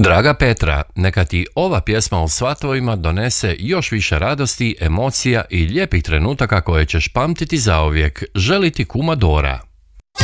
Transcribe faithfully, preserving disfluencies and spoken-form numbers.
Draga Petra, neka ti ova pjesma o svatovima donese još više radosti, emocija i lijepih trenutaka koje ćeš pamtiti zauvijek. Želi ti kuma Dora.